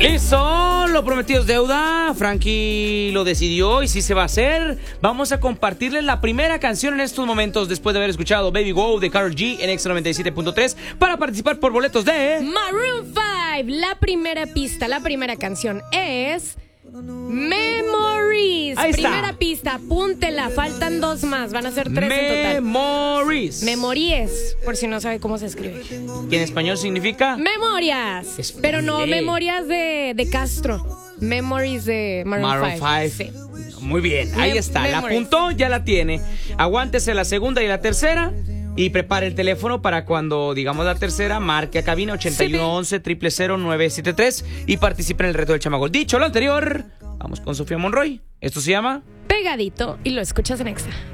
Listo, lo prometido es deuda. Frankie lo decidió y sí se va a hacer. Vamos a compartirles la primera canción en estos momentos después de haber escuchado Baby Go de Karol G en Exa 97.3 para participar por boletos de Maroon 5. La primera pista, la primera canción es Memories. Ahí está. Primera pista, apúntela. Faltan 2 más, van a ser 3 en total. Memories. Memories, por si no sabe cómo se escribe. Que en español significa Memorias. Espere. Pero no memorias de Castro. Memories de Maroon 5. Sí. Muy bien, ahí está. La Memories. apuntó, ya la tiene. Aguántese la segunda y la tercera. Y prepare el teléfono para cuando digamos la tercera, marque a cabina 8111-000-973 y participe en el reto del Chamagol. Dicho lo anterior, vamos con Sofía Monroy. Esto se llama Pegadito y lo escuchas en Exa.